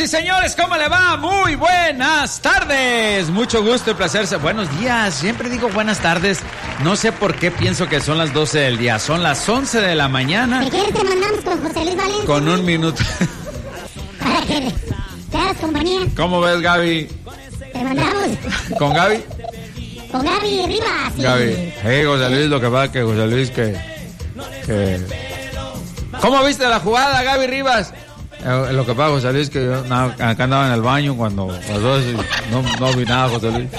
señores, ¿cómo le va? Muy buenas tardes. Mucho gusto y placer. Buenos días. Siempre digo buenas tardes. No sé por qué pienso que son las 12 del día. Son las 11 de la mañana. ¿De qué te mandamos con José Luis Valencia? Con un minuto. Para que te hagas compañía. ¿Cómo ves, Gaby? Te mandamos. ¿Con Gaby? Con Gaby Rivas. Sí. Gaby. Hey, José Luis, lo que pasa que José Luis que... ¿Cómo viste la jugada, Gaby Rivas? Lo que pasa, José Luis, que yo acá andaba en el baño cuando pasó eso, no vi nada, José Luis.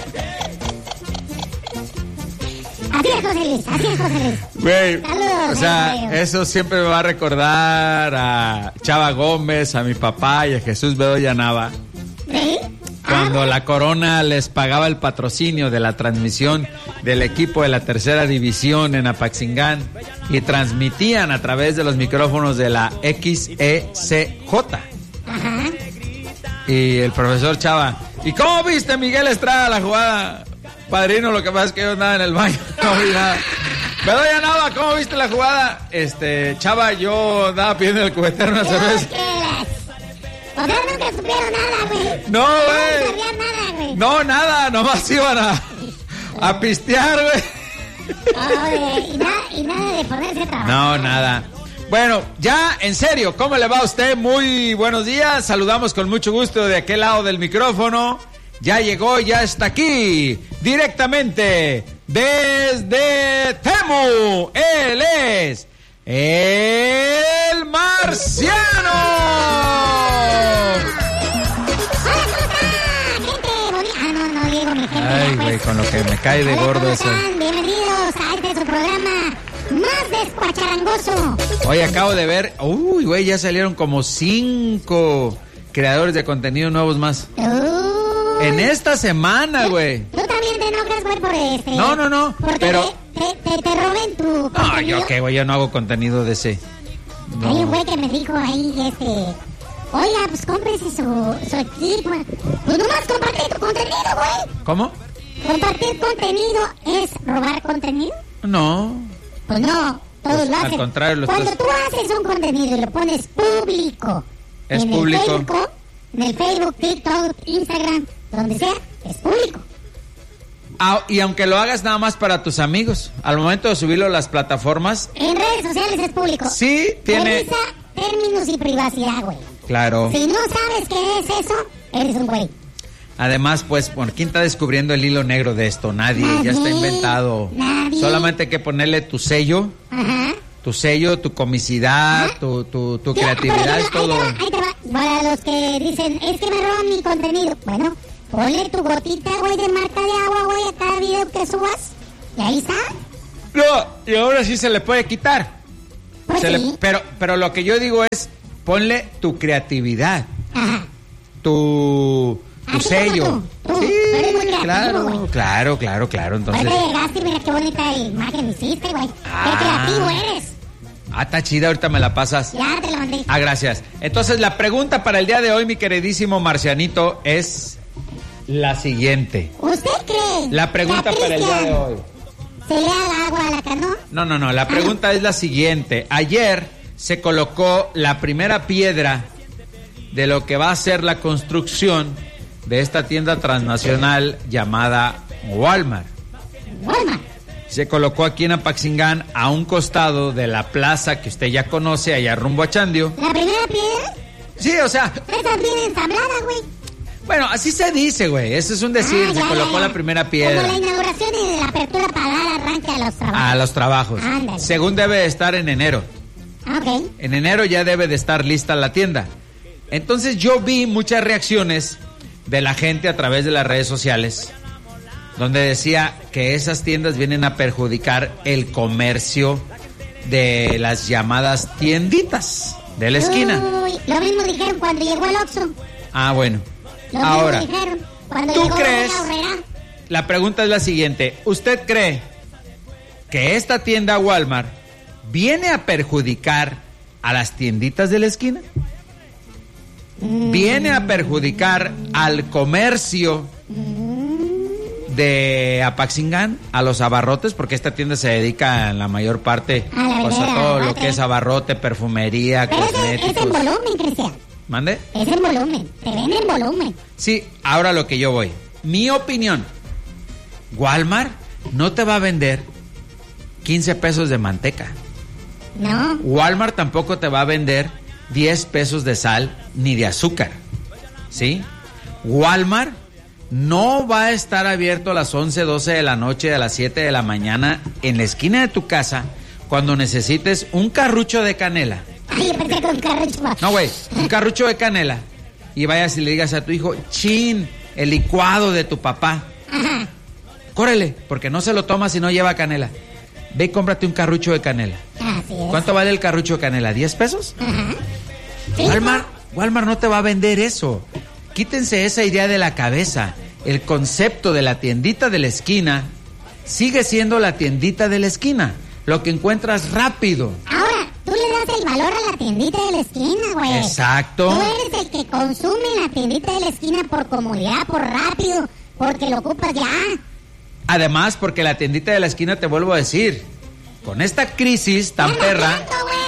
Así es, José Luis, así es, José Luis. Güey, Saludos, o sea, eso siempre me va a recordar a Chava Gómez, a mi papá y a Jesús Bedoya Nava. ¿Sí? Cuando la Corona les pagaba el patrocinio de la transmisión del equipo de la tercera división en Apaxingán y transmitían a través de los micrófonos de la XECJ. Ajá. Y el profesor Chava, ¿y cómo viste, Miguel Estrada, la jugada? Padrino, lo que pasa es que yo andaba en el baño, no vi nada. Bedoya Nava, ¿cómo viste la jugada? Chava, yo andaba pidiendo el cubetero una cerveza. O sea, nunca supieron nada, güey. No, güey. No sabían nada, güey. No, nada, nomás iban a pistear, güey. Y nada de ponerse a trabajar. No, nada. Bueno, ya, en serio, ¿cómo le va a usted? Muy buenos días. Saludamos con mucho gusto de aquel lado del micrófono. Ya llegó, ya está aquí, directamente desde Temu. Él es el Marciano. Ay, güey, con lo que me cae de gordo eso. Bienvenidos a este su programa más despacharangoso. Hoy acabo de ver, uy, güey, ya salieron como 5 creadores de contenido nuevos más. En esta semana, güey. Tú también te enojas, güey, por No, porque pero... te roben tu contenido. No, yo qué, güey, yo no hago contenido de ese. No. Hay un güey que me dijo ahí, oiga, pues cómprese su equipo. Pues nomás compartir tu contenido, güey. ¿Cómo? ¿Compartir contenido es robar contenido? No. Pues no, todos Pues, lo hacen. al contrario, Cuando tú haces un contenido y lo pones público. Es público. En el Facebook, TikTok, Instagram, donde sea, es público. Y aunque lo hagas nada más para tus amigos, al momento de subirlo a las plataformas... En redes sociales es público. Sí, tiene... Revisa términos y privacidad, güey. Claro. Si no sabes qué es eso, eres un güey. Además, pues, ¿quién está descubriendo el hilo negro de esto? Nadie, ya está inventado. Nadie. Solamente hay que ponerle tu sello. Ajá. Tu sello, tu comicidad, tu creatividad, es todo. Ahí te va. Para los que dicen, es que me roban mi contenido. Bueno, ponle tu gotita, güey, de marca de agua, güey, a cada video que subas. Y ahí está. No, y ahora sí se le puede quitar. Pues sí. Pero lo que yo digo es, ponle tu creatividad. Ajá. Tu sello. Tú Sí, eres muy creativo, güey. claro. Entonces... Ahorita llegaste y mira qué bonita imagen hiciste, güey. Qué creativo eres. Está chida, ahorita me la pasas. Ya te la mandé. Gracias. Entonces, la pregunta para el día de hoy, mi queridísimo Marcianito, es la siguiente. ¿Usted cree? La pregunta para el día de hoy. ¿Se le da agua a la canoa? No, la pregunta es la siguiente. Ayer se colocó la primera piedra de lo que va a ser la construcción de esta tienda transnacional llamada Walmart. Walmart. Se colocó aquí en Apaxingán, a un costado de la plaza que usted ya conoce, allá rumbo a Chandio. ¿La primera piedra? Sí, o sea... Esa bien ensamblada, güey. Bueno, así se dice, güey. Eso es un decir. Se colocó la primera piedra. Como la inauguración y la apertura para dar arranque a los trabajos. A los trabajos. Ándale. Según debe de estar en enero. Ok. En enero ya debe de estar lista la tienda. Entonces yo vi muchas reacciones de la gente a través de las redes sociales, donde decía que esas tiendas vienen a perjudicar el comercio de las llamadas tienditas de la esquina. Uy, lo mismo dijeron cuando llegó el Oxxo. Bueno. Lo Ahora, mismo dijeron cuando ¿tú llegó crees? la Aurrera. La pregunta es la siguiente. ¿Usted cree que esta tienda Walmart viene a perjudicar a las tienditas de la esquina? ¿Viene a perjudicar al comercio de Apaxingán, a los abarrotes? Porque esta tienda se dedica en la mayor parte a a todo lo que es abarrote, perfumería, pero cosméticos. es en volumen, Cristian. ¿Mande? Es en volumen, te ven en volumen. Sí, ahora lo que yo voy. Mi opinión, Walmart no te va a vender 15 pesos de manteca. No. Walmart tampoco te va a vender 10 pesos de sal ni de azúcar. ¿Sí? Walmart no va a estar abierto a las 11, 12 de la noche, a las 7 de la mañana en la esquina de tu casa cuando necesites un carrucho de canela. Ay, yo pensé con carrucho. No, güey, un carrucho de canela. Y vayas y le digas a tu hijo, chin, el licuado de tu papá. Ajá. Córrele, porque no se lo toma si no lleva canela. Ve y cómprate un carrucho de canela. Así es. ¿Cuánto vale el carrucho de canela? ¿10 pesos? Ajá. Sí, Walmart no te va a vender eso. Quítense esa idea de la cabeza. El concepto de la tiendita de la esquina sigue siendo la tiendita de la esquina. Lo que encuentras rápido. Ahora, tú le das el valor a la tiendita de la esquina, güey. Exacto. Tú eres el que consume la tiendita de la esquina por comodidad, por rápido, porque lo ocupas ya. Además, porque la tiendita de la esquina, te vuelvo a decir, con esta crisis tan perra,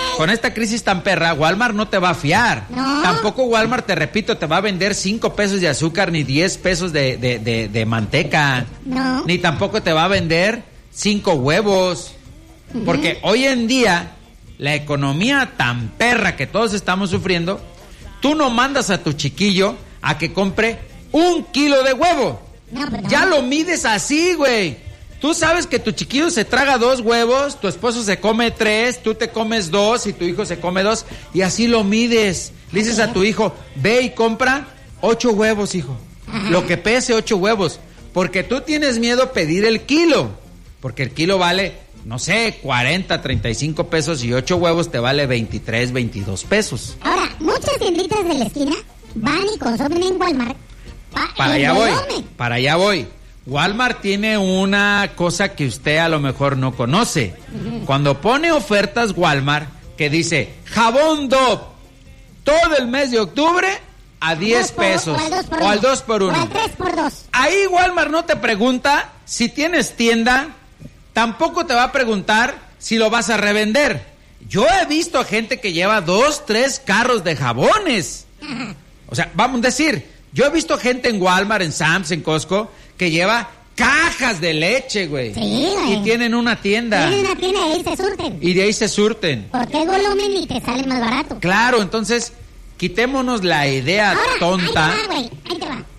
Walmart no te va a fiar. No. Tampoco Walmart, te repito, te va a vender 5 pesos de azúcar ni 10 pesos de manteca. No. Ni tampoco te va a vender 5 huevos. Porque hoy en día, la economía tan perra que todos estamos sufriendo, tú no mandas a tu chiquillo a que compre 1 kilo de huevo. No, pero no. Ya lo mides así, güey. Tú sabes que tu chiquillo se traga 2 huevos, tu esposo se come 3, tú te comes 2 y tu hijo se come 2, y así lo mides. Le dices a tu hijo, ve y compra 8 huevos, hijo. Ajá. Lo que pese 8 huevos. Porque tú tienes miedo a pedir el kilo. Porque el kilo vale, no sé, 40, 35 pesos y 8 huevos te vale 23, 22 pesos. Ahora, muchas tienditas de la esquina van y consumen en Walmart. Para allá voy. Walmart tiene una cosa que usted a lo mejor no conoce. Cuando pone ofertas Walmart que dice jabón Dove todo el mes de octubre a 10 pesos o al 2 por 1 o al 3 por 2. Ahí Walmart no te pregunta si tienes tienda, tampoco te va a preguntar si lo vas a revender. Yo he visto a gente que lleva 2, 3 carros de jabones. O sea, vamos a decir, yo he visto gente en Walmart, en Sam's, en Costco, que lleva cajas de leche, güey. Sí, güey. Y tienen una tienda. Tienen una tienda y ahí se surten. Y de ahí se surten. Porque es volumen y te sale más barato. Claro, entonces, quitémonos la idea Ahora, tonta. ahí te va, güey, ahí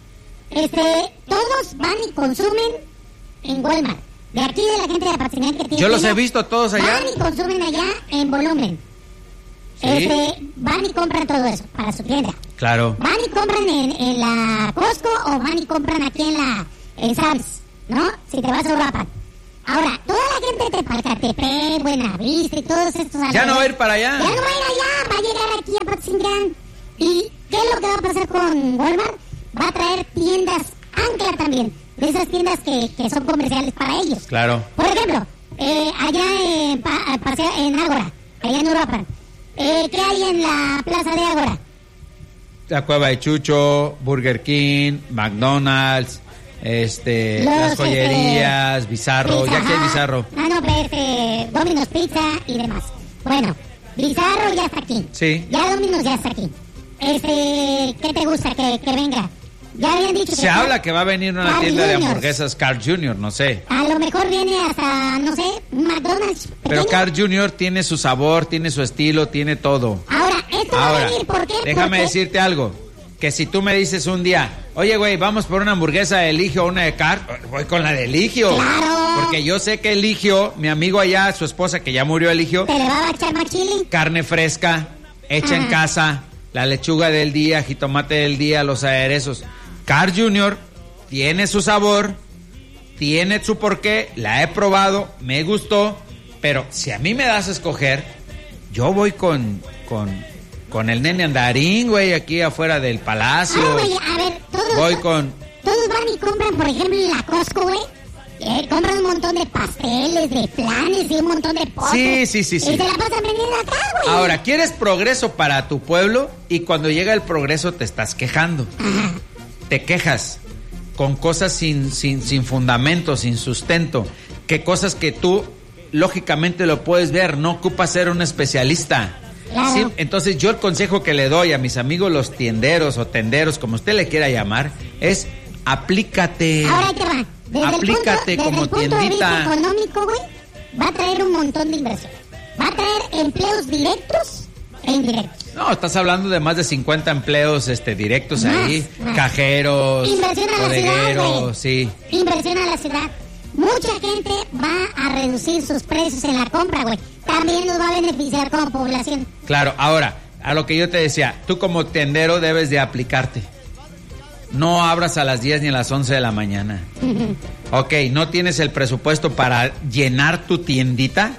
te va. Todos van y consumen en Walmart. De aquí de la gente de apartamento que tiene. Yo los he visto todos allá. Van y consumen allá en volumen. Sí. Van y compran todo eso para su tienda. Claro. Van y compran en la Costco o van y compran aquí en Sam's, ¿no? Si te vas a Uruapan. Ahora, toda la gente de Palcatepec, Buenavista y todos estos... Ya no va a ir para allá. Ya no va a ir allá, va a llegar aquí a Patzingán. ¿Y qué es lo que va a pasar con Walmart? Va a traer tiendas ancla también, de esas tiendas que son comerciales para ellos. Claro. Por ejemplo, allá en Ágora, allá en Uruapan. ¿Qué hay en la plaza de Ágora? La Cueva de Chucho, Burger King, McDonald's, las joyerías, Bizarro. Pizza, ¿Ya qué es Bizarro? no, pues Domino's Pizza y demás. Bueno, Bizarro ya está aquí. Sí. Ya Domino's ya está aquí. ¿Qué te gusta que venga? Ya habían dicho que... Se habla que va a venir una Carl tienda de Jr. hamburguesas Carl Jr., no sé. A lo mejor viene hasta, no sé, McDonald's pequeño. Pero Carl Jr. tiene su sabor, tiene su estilo, tiene todo. Ahora, esto va a venir, ¿por qué? Déjame Porque... decirte algo. Que si tú me dices un día, oye, güey, vamos por una hamburguesa de Eligio o una de Carl, voy con la de Eligio. ¡Claro! Porque yo sé que Eligio, mi amigo allá, su esposa que ya murió Eligio, ¿Te le va a echar más chile? carne fresca, hecha en casa, la lechuga del día, jitomate del día, los aderezos. Carl Jr. tiene su sabor, tiene su porqué, la he probado, me gustó, pero si a mí me das a escoger, yo voy con el nene andarín, güey, aquí afuera del palacio. Güey, a ver, todos van y compran, por ejemplo, en la Costco, güey. Compran un montón de pasteles, de planes y un montón de postres. Sí. Y se la pasan vendiendo acá, güey. Ahora, quieres progreso para tu pueblo y cuando llega el progreso te estás quejando. Ajá. Te quejas con cosas sin fundamento, sin sustento, que cosas que tú lógicamente lo puedes ver, no ocupas ser un especialista. Claro. Sí, entonces yo el consejo que le doy a mis amigos los tienderos o tenderos, como usted le quiera llamar, es aplícate. Ahora ahí te va. Aplícate como desde el punto de tiendita. vista económico, güey, va a traer un montón de inversión. Va a traer empleos directos e indirectos. No, estás hablando de más de 50 empleos directos Más, ahí, más. cajeros, Inversión a la ciudad, bodegueros, güey. sí. Inversión a la ciudad. Mucha gente va a reducir sus precios en la compra, güey. También nos va a beneficiar como población. Claro, ahora, a lo que yo te decía, tú como tendero debes de aplicarte. No abras a las 10 ni a las 11 de la mañana. Ok, ¿no tienes el presupuesto para llenar tu tiendita?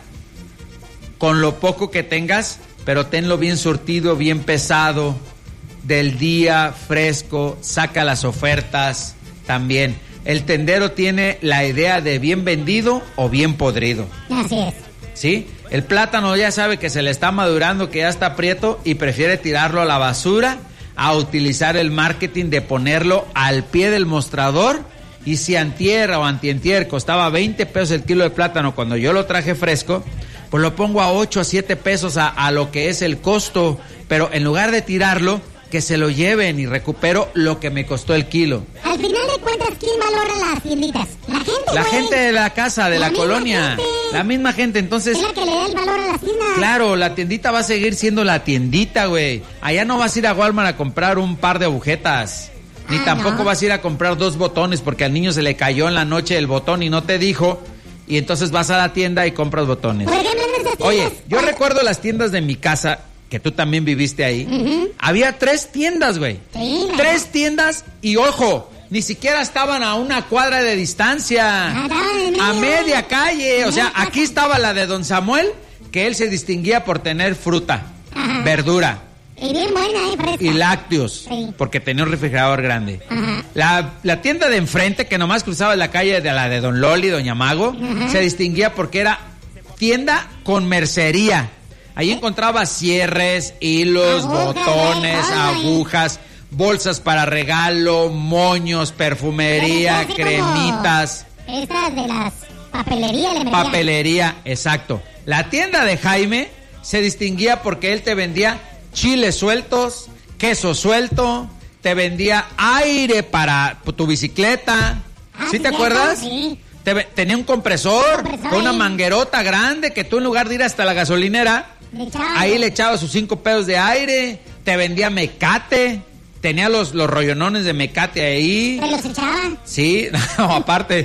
Con lo poco que tengas, pero tenlo bien surtido, bien pesado, del día, fresco, saca las ofertas también. El tendero tiene la idea de bien vendido o bien podrido. Así es. ¿Sí? El plátano ya sabe que se le está madurando, que ya está prieto y prefiere tirarlo a la basura a utilizar el marketing de ponerlo al pie del mostrador. Y si antier o antientier costaba 20 pesos el kilo de plátano cuando yo lo traje fresco, pues lo pongo a 8 a 7 pesos a lo que es el costo. Pero en lugar de tirarlo, que se lo lleven y recupero lo que me costó el kilo. Al final de cuentas, ¿quién valora las tienditas? La gente, La güey. gente de la casa, de la misma colonia. gente. La misma gente, entonces... Es la que le da el valor a las tiendas. Claro, la tiendita va a seguir siendo la tiendita, güey. Allá no vas a ir a Walmart a comprar un par de agujetas. Ni tampoco no. vas a ir a comprar 2 botones porque al niño se le cayó en la noche el botón y no te dijo. Y entonces vas a la tienda y compras botones. Por ejemplo, en esas tiendas. Oye, yo recuerdo las tiendas de mi casa, que tú también viviste ahí. Había 3 tiendas, güey. Sí, 3 tiendas y ojo, ni siquiera estaban a una cuadra de distancia. Estaban en medio. A media calle. O sea, Media aquí estaba la de Don Samuel, que él se distinguía por tener fruta, Ajá. verdura Y bien buena, fresca. y lácteos, Sí. porque tenía un refrigerador grande. Ajá. La tienda de enfrente, que nomás cruzaba la calle de la de Don Loli, Doña Mago, se distinguía porque era tienda con mercería. Ahí encontraba cierres, hilos, Agujas, botones, ay. agujas, bolsas para regalo, moños, perfumería, Así como cremitas, Estas de las papelerías, le metía. papelería, exacto. La tienda de Jaime se distinguía porque él te vendía chiles sueltos, queso suelto, te vendía aire para tu bicicleta. Ah, ¿Sí te ¿cierto? acuerdas? Sí. Tenía un compresor con una ahí. manguerota grande que tú en lugar de ir hasta la gasolinera, Le echaba. ahí le echabas sus 5 pesos de aire, te vendía mecate, tenía los rollonones de mecate ahí. ¿Se los echaba? Sí, no, aparte,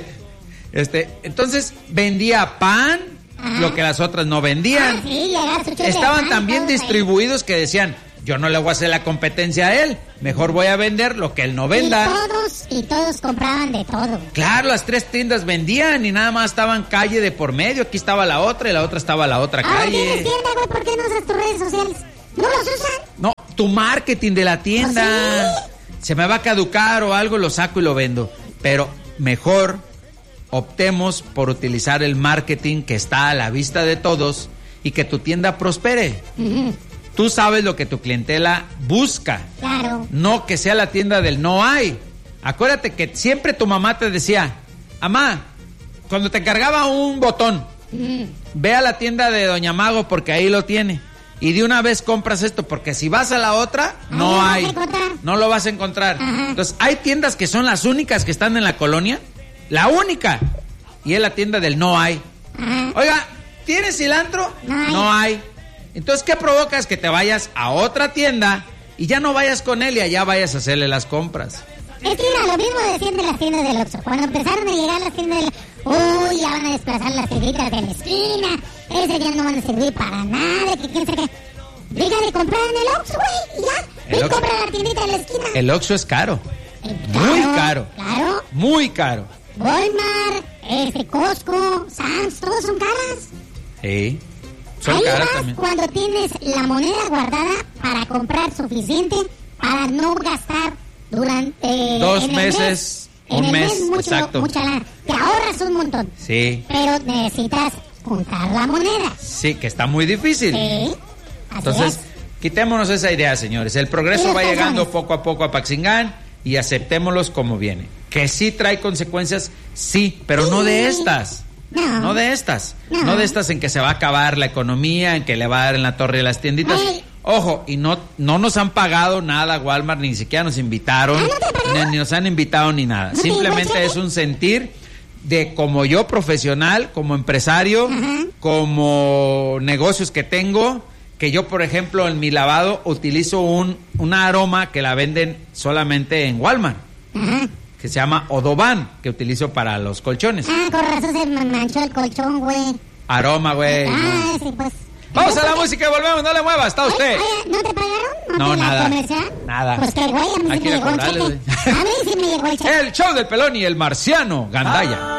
entonces vendía pan, Ajá. lo que las otras no vendían. Ah, sí, llegaba su chile de Estaban pan, también todo ahí. distribuidos que decían, yo no le voy a hacer la competencia a él, mejor voy a vender lo que él no venda. Y todos compraban de todo. Claro, las 3 tiendas vendían y nada más estaban calle de por medio. Aquí estaba la otra y la otra estaba la otra Ahora tienes calle. tienda, güey, ¿por qué no usas tus redes sociales? ¿No los usan? No, tu marketing de la tienda. ¿Ah, Se me va a caducar o algo, lo saco y lo vendo. Pero mejor optemos por utilizar el marketing que está a la vista de todos y que tu tienda prospere. Tú sabes lo que tu clientela busca. Claro. No que sea la tienda del no hay. Acuérdate que siempre tu mamá te decía, mamá, cuando te cargaba un botón, ve a la tienda de Doña Mago porque ahí lo tiene. Y de una vez compras esto, porque si vas a la otra, no Ahí lo vas a hay. encontrar. No lo vas a encontrar. Ajá. Entonces, hay tiendas que son las únicas que están en la colonia. La única. Y es la tienda del no hay. Ajá. Oiga, ¿tienes cilantro? No hay. hay. Entonces, ¿qué provocas? Que te vayas a otra tienda y ya no vayas con él y allá vayas a hacerle las compras. Es que mira, lo mismo decían de las tiendas del Oxxo. Cuando empezaron a llegar las tiendas del... Uy, ya van a desplazar las tienditas de la esquina. Ese ya no van a servir para nada. Que quién sabe qué. Deja de comprar en el Oxxo, güey. Y ya. El Y Oxxo. compra la tiendita de la esquina. El Oxxo es caro. Muy caro. Claro. Muy caro. Walmart, Costco, Sam's, todos son caras. Sí. Son Ahí caras vas también. cuando tienes la moneda guardada para comprar suficiente para no gastar durante 2 en el meses, en un el mes, exacto. mucha lana. Te ahorras un montón, Sí. pero necesitas juntar la moneda. Sí, que está muy difícil. Sí, así Entonces, es. quitémonos esa idea, señores. El progreso Sí, va personas. llegando poco a poco a Paxingán y aceptémoslos como viene. Que sí trae consecuencias, sí, pero no de estas. No de estas. No de estas en que se va a acabar la economía, en que le va a dar en la torre de las tienditas. Ay. Ojo, y no nos han pagado nada Walmart, ni siquiera nos invitaron, ni nos han invitado ni nada. ¿No te Simplemente llegó el es un sentir de como yo profesional, como empresario, como negocios que tengo, que yo, por ejemplo, en mi lavado utilizo una aroma que la venden solamente en Walmart, que se llama Odoban, que utilizo para los colchones. Ah, con razón se me manchó el colchón, güey. Aroma, güey. Ah, sí, pues. Vamos a la música y volvemos, no le muevas, está usted. Oye, ¿no te pagaron? No, te la nada. comercial? Nada. Pues que, güey, a mí Hay sí que me ir a llegó el cobrarle, cheque. A mí sí me llegó el cheque. El show del pelón y el marciano, Gandaya.